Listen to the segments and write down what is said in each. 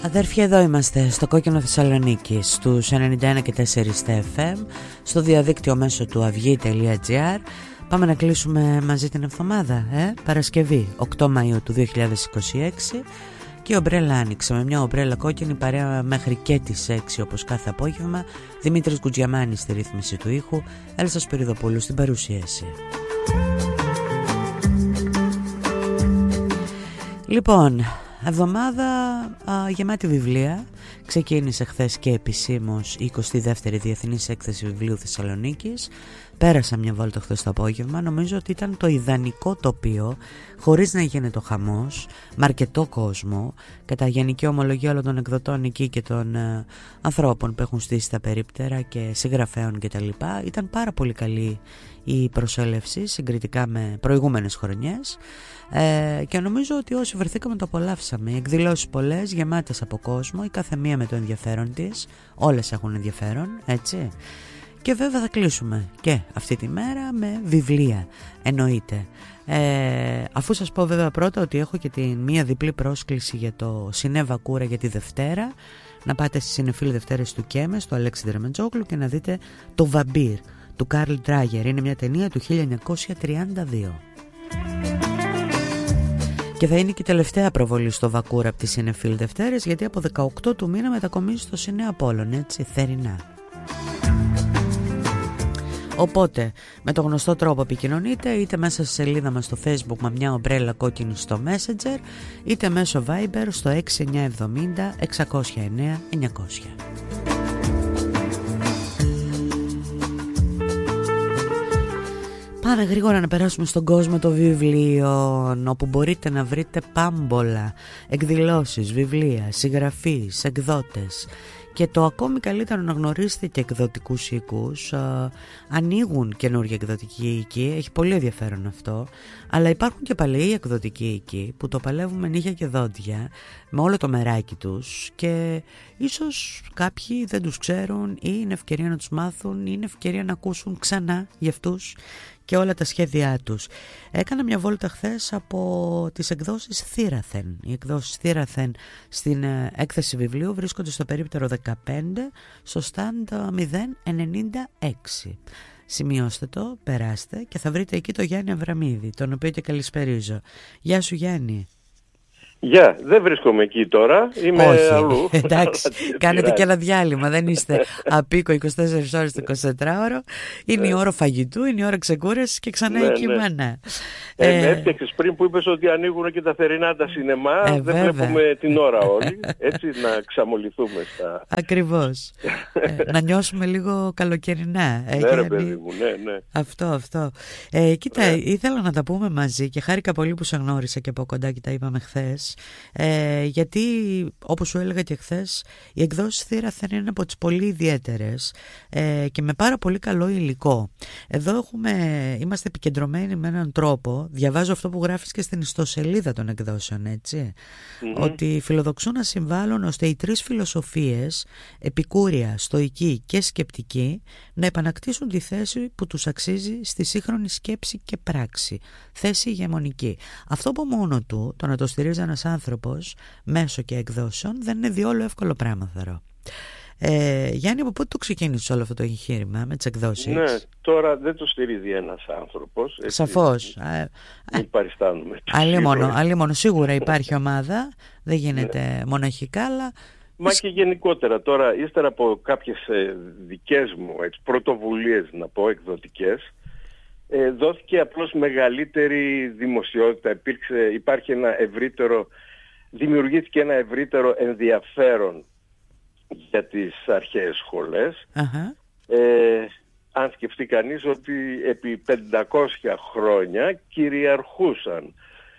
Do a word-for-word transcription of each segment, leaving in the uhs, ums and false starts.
Αδέρφια, εδώ είμαστε στο Κόκκινο Θεσσαλονίκης, στους ενενήντα ένα και τέσσερα εφ εμ, στο διαδίκτυο μέσω του αυγή τελεία τζι άρ. Πάμε να κλείσουμε μαζί την εβδομάδα, ε? Παρασκευή, οκτώ Μαΐου του δύο χιλιάδες είκοσι έξι, και η ομπρέλα άνοιξε με μια ομπρέλα κόκκινη παρέα μέχρι και τις έξι όπως κάθε απόγευμα. Δημήτρης Γκουτζιαμάνης στη ρύθμιση του ήχου, Έλσα Σπυριδοπούλου στην παρουσίαση. Λοιπόν, εβδομάδα α, γεμάτη βιβλία. Ξεκίνησε χθες και επισήμως η εικοστή δεύτερη Διεθνής Έκθεση Βιβλίου Θεσσαλονίκης. Πέρασα μια βόλτα χθες το απόγευμα. Νομίζω ότι ήταν το ιδανικό τοπίο, χωρίς να γίνεται ο χαμός, με αρκετό κόσμο. Κατά γενική ομολογία όλων των εκδοτών εκεί και των ε, ανθρώπων που έχουν στήσει τα περίπτερα και συγγραφέων κτλ. Ήταν πάρα πολύ καλή η προσέλευση συγκριτικά με προηγούμενες χρονιές. Ε, και νομίζω ότι όσοι βρεθήκαμε το απολαύσαμε. Οι εκδηλώσεις πολλές, γεμάτες από κόσμο, η κάθε μία με το ενδιαφέρον της. Όλες έχουν ενδιαφέρον, έτσι. Και βέβαια θα κλείσουμε και αυτή τη μέρα με βιβλία, εννοείται. Ε, αφού σας πω βέβαια πρώτα ότι έχω και τη μία διπλή πρόσκληση για το Σινέβα Κούρα για τη Δευτέρα. Να πάτε στις Συνεφίλ Δευτέρες του Κέμες, του Αλέξη Δρεμετζόγλου, και να δείτε το Βαμπύρ του Καρλ Ντράγερ. Είναι μια ταινία του χίλια εννιακόσια τριάντα δύο. Και θα είναι και η τελευταία προβολή στο Βακούρα από τις Συνεφίλ Δευτέρες, γιατί από δεκαοκτώ του μήνα μετακομίζει στο Σινέ Απόλλων, έτσι, θερινά. Οπότε, με το γνωστό τρόπο επικοινωνείτε, είτε μέσα στη σελίδα μας στο Facebook με μια ομπρέλα κόκκινη στο Messenger, είτε μέσω Viber στο έξι εννιά εβδομήντα εξακόσια εννέα εννιακόσια. Πάμε γρήγορα να περάσουμε στον κόσμο των βιβλίων, όπου μπορείτε να βρείτε πάμπολα, εκδηλώσεις, βιβλία, συγγραφείς, εκδότες. Και το ακόμη καλύτερο να γνωρίσετε και εκδοτικούς οίκους. Α, ανοίγουν καινούργια εκδοτική οίκη, έχει πολύ ενδιαφέρον αυτό. Αλλά υπάρχουν και παλαιοί εκδοτικοί οίκοι που το παλεύουν με νύχια και δόντια, με όλο το μεράκι τους, και ίσως κάποιοι δεν τους ξέρουν, ή είναι ευκαιρία να τους μάθουν, ή είναι ευκαιρία να ακούσουν ξανά για αυτούς και όλα τα σχέδιά τους. Έκανα μια βόλτα χθες από τις εκδόσεις Θήραθεν. Οι εκδόσεις Θήραθεν στην έκθεση βιβλίου βρίσκονται στο περίπτερο δεκαπέντε, στο stand μηδέν ενενήντα έξι. Σημειώστε το, περάστε και θα βρείτε εκεί το Γιάννη Αβραμίδη, τον οποίο και καλησπερίζω. Γεια σου Γιάννη. Γεια, yeah, δεν βρίσκομαι εκεί τώρα, είμαι Όχι. αλλού. Εντάξει, κάνετε και ένα διάλειμμα, δεν είστε απίκο είκοσι τέσσερις ώρες το εικοσιτετράωρο. Είναι η ώρα φαγητού, είναι η ώρα ξεκούρασης και ξανά ναι, εκεί ναι. μάνα. Ε, ε, με έφτιαξες πριν που είπες ότι ανοίγουν και τα θερινά τα σινεμά, ε, δεν βλέπουμε την ώρα όλοι, έτσι να ξαμολυθούμε στα... Ακριβώς. ε, να νιώσουμε λίγο καλοκαιρινά. Ε, ναι ρε παιδί μου, ναι, ναι. Αυτό, αυτό. Ε, κοίτα, ναι. ήθελα να τα πούμε μαζί και χάρηκα πολύ που σε γνώρισα και από κοντά και τα είπαμε χθες. Ε, γιατί όπως σου έλεγα και χθες, η εκδόση Θήραθεν είναι από τις πολύ ιδιαίτερες ε, και με πάρα πολύ καλό υλικό. Εδώ έχουμε, είμαστε επικεντρωμένοι με έναν τρόπο, διαβάζω αυτό που γράφεις και στην ιστοσελίδα των εκδόσεων, έτσι, mm-hmm. ότι φιλοδοξούν να συμβάλλουν ώστε οι τρεις φιλοσοφίες, επικούρια, στοική και σκεπτική, να επανακτήσουν τη θέση που τους αξίζει στη σύγχρονη σκέψη και πράξη, θέση ηγεμονική. Αυτό από μόνο του, το να το στηρίζει ένας άνθρωπος μέσω και εκδόσεων, δεν είναι διόλου εύκολο πράγμα, θεωρώ. Ε, Γιάννη, από πότε το ξεκίνησε όλο αυτό το εγχείρημα με τις εκδόσεις? Ναι, τώρα δεν το στηρίζει ένας άνθρωπος. Έτσι, σαφώς. Μην παριστάνουμε. Αλλήμονο, αλλήμονο, σίγουρα υπάρχει ομάδα, δεν γίνεται ναι. μοναχικά, αλλά... Μα και γενικότερα τώρα, ύστερα από κάποιες ε, δικές μου έτσι, πρωτοβουλίες, να πω, εκδοτικές, ε, δόθηκε απλώς μεγαλύτερη δημοσιότητα, υπήρξε, υπάρχει ένα ευρύτερο, δημιουργήθηκε ένα ευρύτερο ενδιαφέρον για τις αρχαίες σχολές. Uh-huh. Ε, αν σκεφτεί κανείς ότι επί πεντακόσια χρόνια κυριαρχούσαν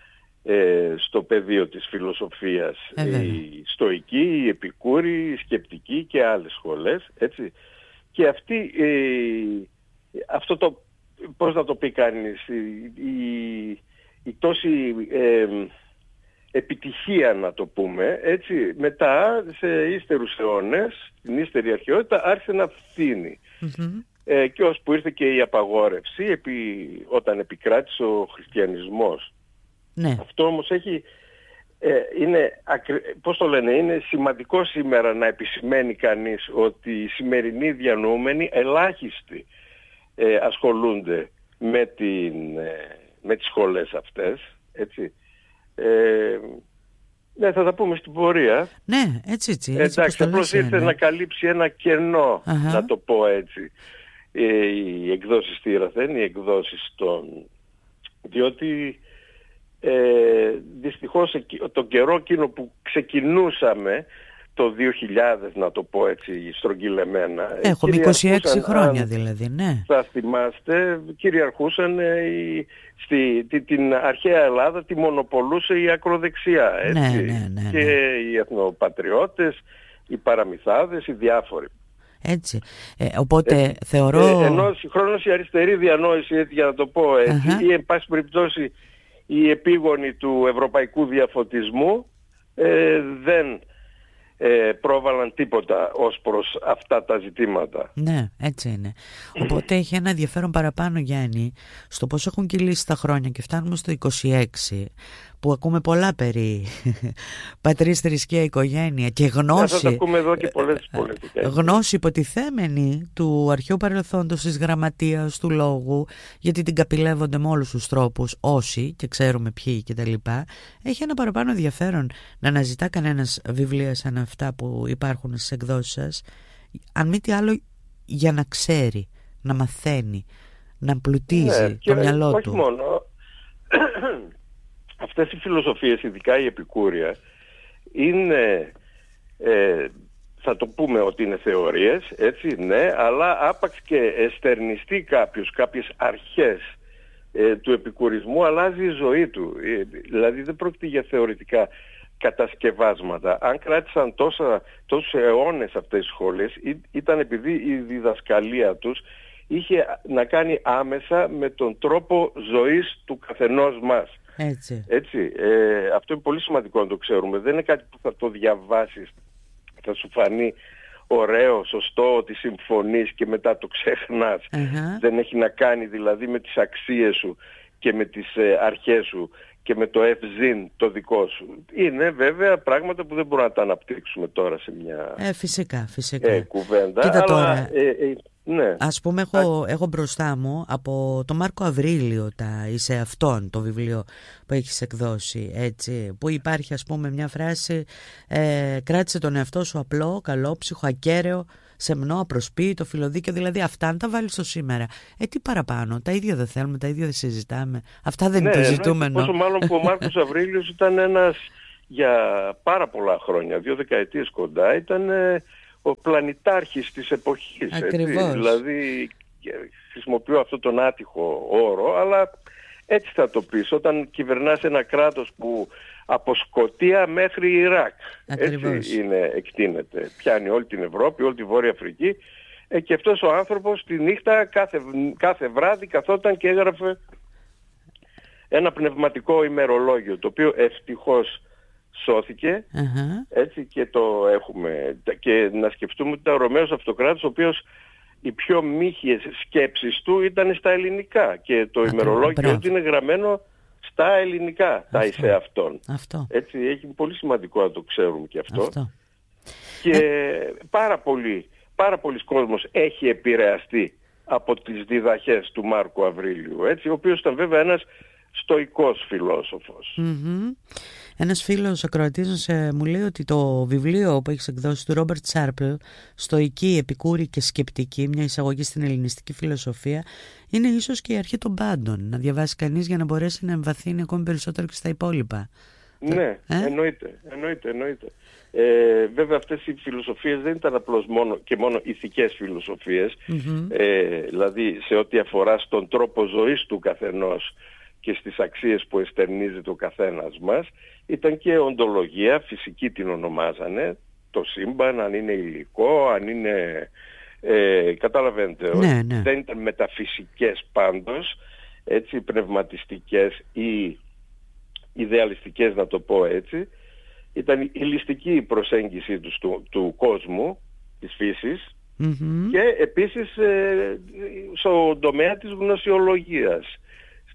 ε, στο πεδίο της φιλοσοφίας uh-huh. η στοική, η επικούρη, η σκεπτική και άλλες σχολές, έτσι. Και αυτή, ε, αυτό το, πώς να το πει κανείς, η, η, η τόση... Ε, επιτυχία, να το πούμε, έτσι, μετά σε ύστερους αιώνες, την ύστερη αρχαιότητα άρχισε να φθήνει. Mm-hmm. Ε, και ώσπου ήρθε και η απαγόρευση επί, όταν επικράτησε ο χριστιανισμός. Ναι. Αυτό όμως έχει Ε, είναι, πώς το λένε, είναι σημαντικό σήμερα να επισημαίνει κανείς ότι οι σημερινοί διανοούμενοι ελάχιστοι ε, ασχολούνται με, την, ε, με τις σχολές αυτές, έτσι. Ε, ναι, θα τα πούμε στην πορεία. Ναι, έτσι, έτσι. έτσι Εντάξει, απλώς ήρθε να καλύψει ένα κενό, Αχα. να το πω έτσι. Ε, οι εκδόσεις στη Ραθέν, οι εκδόσεις των... Διότι ε, δυστυχώς τον καιρό εκείνο που ξεκινούσαμε το δύο χιλιάδες, να το πω έτσι στρογγυλεμένα. Έχουμε είκοσι έξι χρόνια δηλαδή, ναι. Θα θυμάστε, κυριαρχούσαν η, στη, τη, την αρχαία Ελλάδα τη μονοπολούσε η ακροδεξιά, έτσι. Ναι, ναι, ναι, ναι. Και οι εθνοπατριώτες, οι παραμυθάδες, οι διάφοροι. Έτσι. Ε, οπότε ε, θεωρώ... Ε, ενώ συγχρόνως η αριστερή διανόηση, έτσι, για να το πω έτσι, uh-huh. ή εν πάση περιπτώσει οι επίγονοι του ευρωπαϊκού διαφωτισμού ε, δεν ε, πρόβαλαν τίποτα ως προς αυτά τα ζητήματα. Ναι, έτσι είναι. Οπότε έχει ένα ενδιαφέρον παραπάνω, Γιάννη, στο πώς έχουν κυλήσει τα χρόνια και φτάνουμε στο είκοσι έξι, που ακούμε πολλά περί πατρίς, θρησκεία, οικογένεια και γνώση. Θα τα ακούμε εδώ και πολλές πολιτικές. Γνώση υποτιθέμενη του αρχαίου παρελθόντος, της γραμματείας, του λόγου, γιατί την καπηλεύονται με όλους τους τρόπους όσοι, και ξέρουμε ποιοι κτλ. Έχει ένα παραπάνω ενδιαφέρον να αναζητά κανένας βιβλία σαν αυτά που υπάρχουν στις εκδόσεις σας, αν μη τι άλλο για να ξέρει, να μαθαίνει, να πλουτίζει ναι, το μυαλό όχι του. Όχι μόνο. Αυτές οι φιλοσοφίες, ειδικά η επικούρια, είναι, ε, θα το πούμε ότι είναι θεωρίες, έτσι, ναι, αλλά άπαξ και εστερνιστεί κάποιος κάποιες αρχές ε, του επικουρισμού, αλλάζει η ζωή του. Ε, δηλαδή δεν πρόκειται για θεωρητικά κατασκευάσματα. Αν κράτησαν τόσα, τόσους αιώνες αυτές οι σχολές, ή, ήταν επειδή η διδασκαλία τους είχε να κάνει άμεσα με τον τρόπο ζωής του καθενός μας. Έτσι. Έτσι, ε, αυτό είναι πολύ σημαντικό να το ξέρουμε. Δεν είναι κάτι που θα το διαβάσεις, θα σου φανεί ωραίο, σωστό, ότι συμφωνείς και μετά το ξεχνάς. Uh-huh. Δεν έχει να κάνει δηλαδή με τις αξίες σου και με τις ε, αρχές σου και με το ευζήν το δικό σου. Είναι βέβαια πράγματα που δεν μπορούμε να τα αναπτύξουμε τώρα σε μια ε, φυσικά, φυσικά. Ε, κουβέντα. Κοίτα αλλά, τώρα. Ε, ε, ναι. Ας πούμε έχω, έχω μπροστά μου από τον Μάρκο Αβρίλιο τα «Είσαι αυτόν», το βιβλίο που έχεις εκδώσει, έτσι, που υπάρχει ας πούμε μια φράση ε, «Κράτησε τον εαυτό σου απλό, καλόψυχο, ακέραιο, σεμνό, απροσποίητο, φιλοδίκαιο». Δηλαδή αυτά αν τα βάλεις στο σήμερα, ε τι παραπάνω, τα ίδια δεν θέλουμε, τα ίδια δεν συζητάμε, αυτά δεν ναι, είναι το ζητούμενο. Πόσο μάλλον που ο Μάρκος Αβρίλιος ήταν ένας για πάρα πολλά χρόνια, δύο δεκαετίες κοντά, ήταν ε, ο πλανητάρχης της εποχής. Ακριβώς. Έτσι. Δηλαδή χρησιμοποιώ αυτόν τον άτυχο όρο, αλλά έτσι θα το πεις όταν κυβερνάς ένα κράτος που από Σκωτία μέχρι Ιράκ. Ακριβώς. Έτσι είναι, εκτείνεται. Πιάνει όλη την Ευρώπη, όλη τη Βόρεια Αφρική ε, και αυτός ο άνθρωπος τη νύχτα κάθε, κάθε βράδυ καθόταν και έγραφε ένα πνευματικό ημερολόγιο, το οποίο ευτυχώς σώθηκε, uh-huh. έτσι, και το έχουμε. Και να σκεφτούμε ότι ήταν ο Ρωμαίος Αυτοκράτος, ο οποίος οι πιο μύχιες σκέψεις του ήταν στα ελληνικά και το Ακριβώς, ημερολόγιο του είναι γραμμένο στα ελληνικά. Αυτό. Τα «Είσαι αυτόν». Αυτό. Έτσι, έχει πολύ σημαντικό να το ξέρουμε και αυτό. αυτό. Και ε... πάρα πολύ, πάρα πολλοί κόσμος έχει επηρεαστεί από τις διδαχές του Μάρκου Αβρίλιου, έτσι, ο οποίος ήταν βέβαια ένας στοικός φιλόσοφος. Mm-hmm. Ένας φίλος ακροατής μου λέει ότι το βιβλίο που έχεις εκδώσει του Ρόμπερτ Σάρπλ, «Στοική, επικούρη και σκεπτική, μια εισαγωγή στην ελληνιστική φιλοσοφία», είναι ίσως και η αρχή των πάντων, να διαβάσει κανείς για να μπορέσει να εμβαθύνει ακόμη περισσότερο και στα υπόλοιπα. Ναι, ε? εννοείται, εννοείται, εννοείται. Ε, βέβαια αυτές οι φιλοσοφίες δεν ήταν απλώς μόνο και μόνο ηθικές φιλοσοφίες, mm-hmm. ε, δηλαδή σε ό,τι αφορά στον τρόπο ζωής του καθενός και στις αξίες που εστερνίζεται ο καθένας μας, ήταν και οντολογία, φυσική την ονομάζανε, το σύμπαν, αν είναι υλικό, αν είναι... Ε, καταλαβαίνετε, ναι, ναι. δεν ήταν μεταφυσικές πάντως, έτσι, πνευματιστικές ή ιδεαλιστικές, να το πω έτσι. Ήταν η ληστική η προσέγγιση του, του, του κόσμου, της φύσης, mm-hmm. και επίσης ε, στον τομέα της γνωσιολογίας,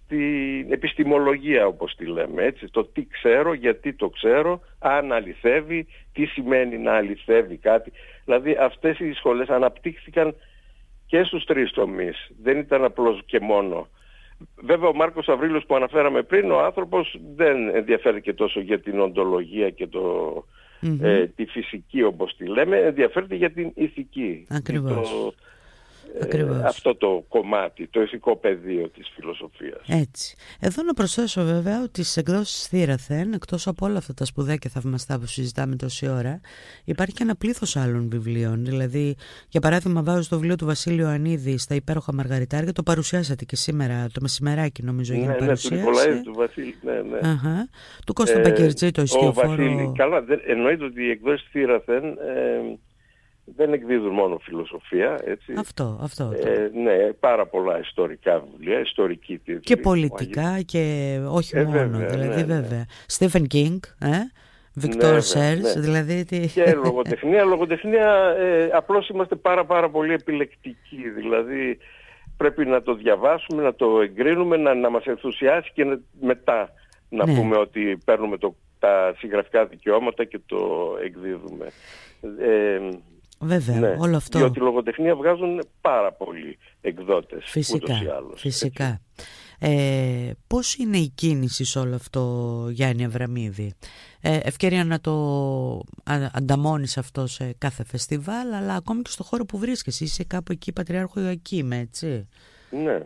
στην επιστημολογία, όπως τη λέμε, έτσι, το τι ξέρω, γιατί το ξέρω, αν αληθεύει, τι σημαίνει να αληθεύει κάτι. Δηλαδή αυτές οι σχολές αναπτύχθηκαν και στους τρεις τομείς, δεν ήταν απλώς και μόνο. Βέβαια ο Μάρκος Αβρίλος που αναφέραμε πριν, ο άνθρωπος δεν ενδιαφέρθηκε τόσο για την οντολογία και το, mm-hmm. ε, τη φυσική, όπως τη λέμε, ενδιαφέρθηκε για την ηθική. Ακριβώς. Το, Ε, αυτό το κομμάτι, το ηθικό πεδίο της φιλοσοφίας. Έτσι. Εδώ να προσθέσω βέβαια ότι στις εκδόσεις Θήραθεν, εκτός από όλα αυτά τα σπουδαία και θαυμαστά που συζητάμε τόση ώρα, υπάρχει και ένα πλήθος άλλων βιβλίων. Δηλαδή, για παράδειγμα, βάζω το βιβλίο του Βασίλη Ιωαννίδη στα υπέροχα Μαργαριτάρια, το παρουσιάσατε και σήμερα, το μεσημεράκι νομίζω ναι, έγινε ναι, παρουσίαση. Ναι, του Νικολαίδη, του Βασίλη, ναι, ναι. Αχα. Του Κώστα ε, Μπακερτζή, το ισχυοφόρο. Βασίλη, καλά, δεν, εννοείται ότι οι εκδόσεις Θήραθεν ε, δεν εκδίδουν μόνο φιλοσοφία, έτσι. Αυτό, αυτό. Ε, ναι, πάρα πολλά ιστορικά βιβλία, ιστορική τίτλη. Και πολιτικά και όχι ε, μόνο, βέβαια, δηλαδή ναι, βέβαια. Στέφεν Κίνγκ, ε, Βικτόρ Σέρς, ναι. δηλαδή... Τι... Και λογοτεχνία. Λογοτεχνία, ε, απλώς είμαστε πάρα πάρα πολύ επιλεκτικοί, δηλαδή πρέπει να το διαβάσουμε, να το εγκρίνουμε, να, να μας ενθουσιάσει και να, μετά να ναι. πούμε ότι παίρνουμε το, τα συγγραφικά δικαιώματα και το εκδίδουμε. Ε, Βέβαια, ναι, όλο αυτό. Διότι λογοτεχνία βγάζουν πάρα πολλοί εκδότες. Φυσικά, ούτως ή άλλως, φυσικά. Ε, πώς είναι η κίνηση σε όλο αυτό, Γιάννη Αβραμίδη? Ε, ευκαιρία να το ανταμώνεις αυτό σε κάθε φεστιβάλ, αλλά ακόμη και στο χώρο που βρίσκεσαι. Είσαι κάπου εκεί, Πατριάρχο Ιωακήμ, έτσι. Ναι.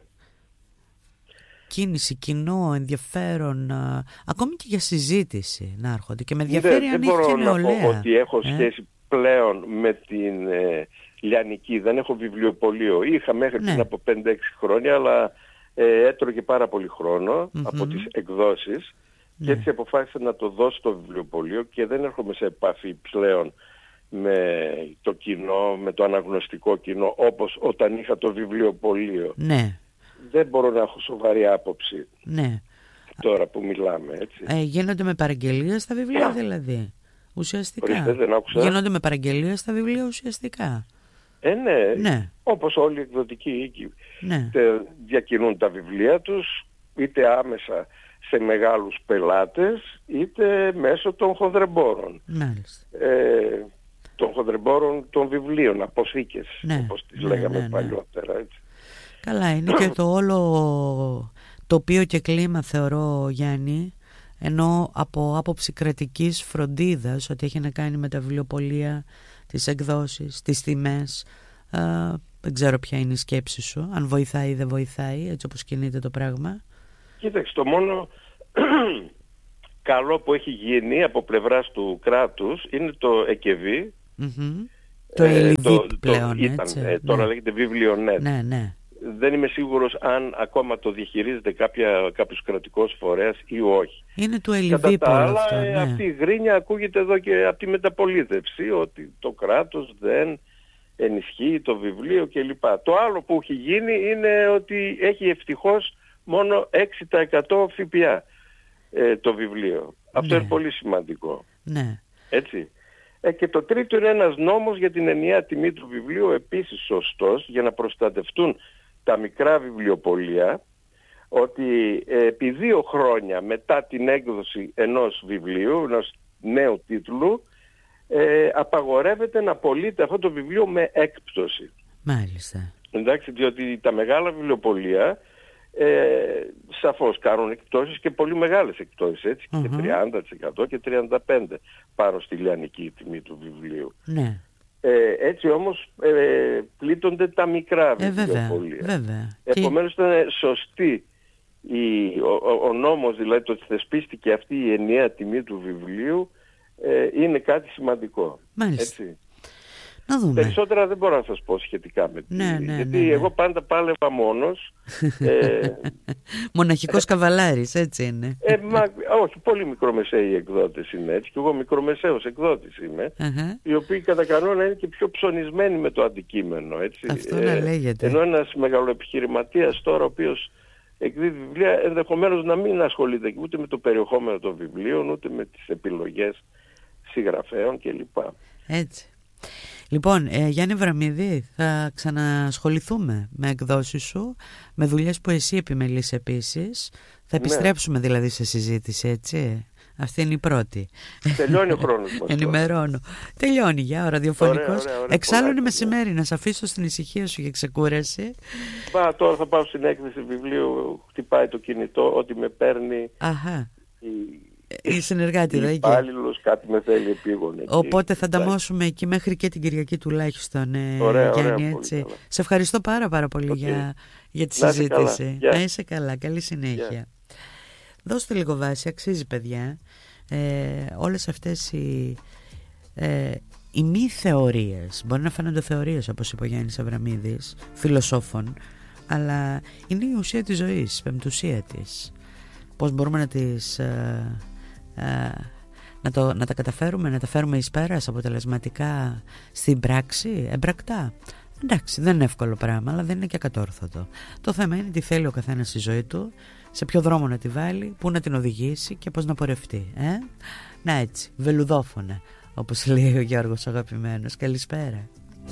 Κίνηση, κοινό, ενδιαφέρον, α, ακόμη και για συζήτηση να έρχονται. Και με ενδιαφέρει δεν, αν δεν έχει και μπορώ να νεολαία. πω ότι έχω ε? σχέση πλέον με την ε, Λιανική. Δεν έχω βιβλιοπωλείο. Είχα μέχρι ναι. πριν από πέντε έξι χρόνια, αλλά ε, έτρωγε πάρα πολύ χρόνο mm-hmm. από τις εκδόσεις ναι. και έτσι αποφάσισα να το δώσω στο βιβλιοπωλείο και δεν έρχομαι σε επαφή πλέον με το κοινό, με το αναγνωστικό κοινό, όπως όταν είχα το βιβλιοπωλείο. Ναι. Δεν μπορώ να έχω σοβαρή άποψη ναι. τώρα που μιλάμε, έτσι. Ε, γίνονται με παραγγελία στα βιβλία δηλαδή, ουσιαστικά. Ορίστε, δεν άκουσα. Γίνονται με παραγγελία στα βιβλία ουσιαστικά. Ε, ναι. ναι. Όπως όλοι οι εκδοτικοί οίκοι ναι. διακινούν τα βιβλία τους, είτε άμεσα σε μεγάλους πελάτες, είτε μέσω των χονδρεμπόρων. Μάλιστα. Ε, των χονδρεμπόρων των βιβλίων, αποθήκες, ναι. όπως τις ναι, λέγαμε ναι, ναι. παλιότερα, έτσι. Καλά, είναι και το όλο τοπίο και κλίμα, θεωρώ, Γιάννη, ενώ από άποψη κρατικής φροντίδας, ότι έχει να κάνει με τα βιβλιοπωλεία, τις εκδόσεις, τις τιμές, α, δεν ξέρω ποια είναι η σκέψη σου, αν βοηθάει ή δεν βοηθάει, έτσι όπως κινείται το πράγμα. Κοίταξε, το μόνο καλό που έχει γίνει από πλευράς του κράτους είναι το ΕΚΕΒΗ. Mm-hmm. Το ΕΛΙΔΙΠ πλέον, το, ήταν, έτσι. Ε, τώρα ναι. λέγεται Βιβλιονέτ. Ναι, ναι. Δεν είμαι σίγουρος αν ακόμα το διαχειρίζεται κάποια, κάποιος κρατικός φορέας ή όχι. Είναι του ΕΛΙΔΙΠ όλο άλλα, αυτό, ναι. αυτή η γκρίνια ακούγεται εδώ και από τη μεταπολίτευση, ότι το κράτος δεν ενισχύει το βιβλίο κλπ. Το άλλο που έχει γίνει είναι ότι έχει ευτυχώς μόνο έξι τοις εκατό ΦΠΑ ε, το βιβλίο. Αυτό ναι. είναι πολύ σημαντικό. Ναι. Έτσι. Ε, και το τρίτο είναι ένας νόμος για την ενιαία τιμή του βιβλίου, επίσης σωστός, για να προστατευτούν τα μικρά βιβλιοπωλεία, ότι ε, επί δύο χρόνια μετά την έκδοση ενός βιβλίου, ενός νέου τίτλου, ε, απαγορεύεται να πωλείται αυτό το βιβλίο με έκπτωση. Μάλιστα. Εντάξει, διότι τα μεγάλα βιβλιοπωλεία ε, σαφώς κάνουν εκπτώσεις και πολύ μεγάλες εκπτώσεις, έτσι, mm-hmm. και τριάντα τοις εκατό και τριάντα πέντε τοις εκατό πάνω στη λιανική τιμή του βιβλίου. Ναι. Ε, έτσι όμως ε, πλήττονται τα μικρά βιβλιοπωλεία. Ε, βέβαια, βέβαια. Επομένως ήταν σωστή η, ο, ο, ο νόμος, δηλαδή το ότι θεσπίστηκε αυτή η ενιαία τιμή του βιβλίου, ε, είναι κάτι σημαντικό. Μάλιστα. Έτσι. Να δούμε. Περισσότερα δεν μπορώ να σας πω σχετικά με τη... ναι, ναι, γιατί ναι, ναι. εγώ πάντα πάλευα μόνος. ε, Μοναχικός καβαλάρης, έτσι είναι. Ε, μα, όχι, πολύ μικρομεσαίοι εκδότες είναι έτσι, και εγώ μικρομεσαίος εκδότης είμαι, uh-huh. οι οποίοι κατά κανόνα είναι και πιο ψωνισμένοι με το αντικείμενο, έτσι. Αυτό ε, να λέγεται. Ενώ ένας μεγαλοεπιχειρηματίας τώρα, ο οποίος εκδίδει βιβλία, ενδεχομένως να μην ασχολείται ούτε με το περιεχόμενο των βιβλίων, ούτε με τις επιλογές συγγραφέων κλπ. Έτσι. Λοιπόν, ε, Γιάννη Βραμίδη, θα ξανασχοληθούμε με εκδόσεις σου, με δουλειές που εσύ επιμελείς επίσης. Θα επιστρέψουμε ναι. δηλαδή σε συζήτηση, έτσι. Αυτή είναι η πρώτη. Τελειώνει ο χρόνος μας. Ενημερώνω. Τελειώνει για ο ραδιοφωνικός. Εξάλλου είναι μεσημέρι, να σε αφήσω στην ησυχία σου για ξεκούραση. Πά, τώρα θα πάω στην έκθεση βιβλίου, χτυπάει το κινητό, ότι με παίρνει Αχα. η, η συνεργάτη. Η υπάλληλος, κάτι με θέλει επίγον. Οπότε θα ανταμώσουμε εκεί μέχρι και την Κυριακή τουλάχιστον. Ε, ωραία, Γιάννη, ωραία, έτσι. Σε ευχαριστώ πάρα πάρα πολύ okay. για, για τη να συζήτηση. Να είσαι καλά. Καλή συνέχεια. Yeah. Δώστε λίγο βάση, αξίζει παιδιά. Ε, όλες αυτές οι, ε, οι μη θεωρίες, μπορεί να φαίνονται θεωρίες όπως είπε ο Γιάννης Αβραμίδης, φιλοσόφων, αλλά είναι η ουσία της ζωής, η πεμπτουσία της. Πώς μπορούμε να τις ε, ε, να, το, να τα καταφέρουμε, να τα φέρουμε εις πέρας αποτελεσματικά στην πράξη, εμπρακτά. Εντάξει, δεν είναι εύκολο πράγμα, αλλά δεν είναι και ακατόρθωτο. Το θέμα είναι τι θέλει ο καθένας στη ζωή του, σε ποιο δρόμο να τη βάλει, πού να την οδηγήσει και πώς να πορευτεί. Ε? Να έτσι, βελουδόφωνα, όπως λέει ο Γιώργος αγαπημένος. Καλησπέρα.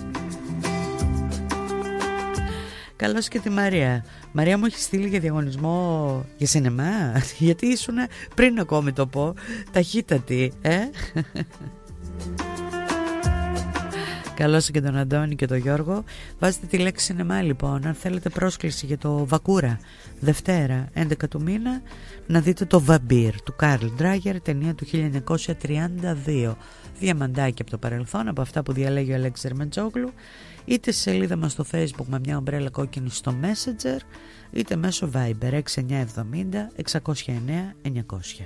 Καλώς και τη Μαρία. Μαρία μου έχει στείλει για διαγωνισμό για σινεμά, γιατί ήσουν πριν ακόμη το πω, ταχύτατη, ε? Καλώς και τον Αντώνη και τον Γιώργο. Βάζετε τη λέξη σινεμά λοιπόν. Αν θέλετε πρόσκληση για το Βακούρα Δευτέρα έντεκα του μήνα, να δείτε το Βαμπύρ του Καρλ Ντράγερ, ταινία του χίλια εννιακόσια τριάντα δύο. Διαμαντάκι από το παρελθόν, από αυτά που διαλέγει ο Αλέξης Δερμετζόγλου, είτε στη σελίδα μας στο Facebook με μια ομπρέλα κόκκινη στο Messenger, είτε μέσω Viber έξι εννιά εβδομήντα εξακόσια εννέα εννιακόσια.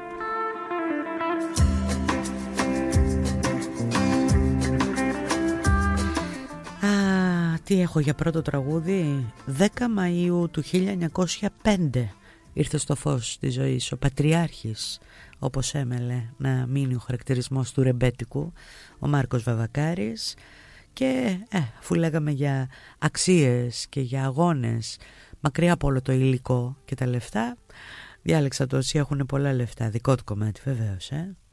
Τι έχω για πρώτο τραγούδι? δέκα Μαΐου του χίλια εννιακόσια πέντε ήρθε στο φως της ζωής ο Πατριάρχης, όπως έμελε να μείνει ο χαρακτηρισμός του ρεμπέτικου, ο Μάρκος Βαβακάρης. Και ε, αφού λέγαμε για αξίες και για αγώνες μακριά από όλο το υλικό και τα λεφτά, διάλεξα το όσοι έχουν πολλά λεφτά, δικό του κομμάτι βεβαίως, ε.